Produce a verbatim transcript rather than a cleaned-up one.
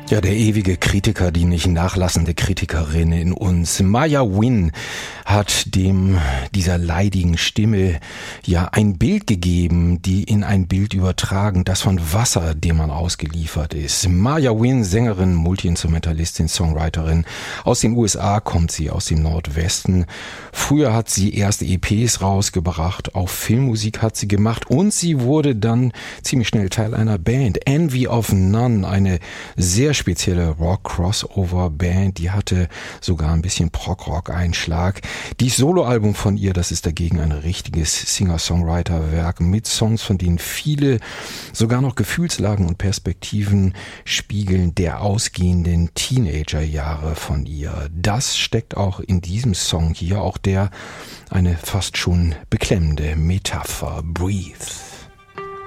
Ja, der ewige Kritiker, die nicht nachlassende Kritikerin in uns. Maya Win hat dem, dieser leidigen Stimme ja ein Bild gegeben, die in ein Bild übertragen, das von Wasser, dem man ausgeliefert ist. Maya Win, Sängerin, Multi-Instrumentalistin, Songwriterin. Aus den U S A kommt sie, aus dem Nordwesten. Früher hat sie erste E Ps rausgebracht, auch Filmmusik hat sie gemacht und sie wurde dann ziemlich schnell Teil einer Band. Envy of None, eine sehr spezielle Rock-Crossover-Band, die hatte sogar ein bisschen Prog-Rock-Einschlag. Die Soloalbum von ihr, das ist dagegen ein richtiges Singer-Songwriter-Werk mit Songs, von denen viele sogar noch Gefühlslagen und Perspektiven spiegeln der ausgehenden Teenager-Jahre von ihr. Das steckt auch in diesem Song hier, auch der eine fast schon beklemmende Metapher. Breathe.